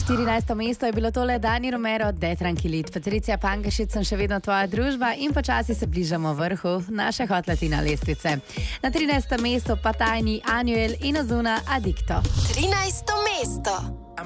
14. mesto je bilo tole Dani Romero, De Tranquilit. Patricija Pankešič, sem še vedno tvoja družba in počasi se bližamo vrhu naše Hot Latina lestvice. Na 13. mestu pa tajni Anuel in Ozuna Adicto. 13. mesto.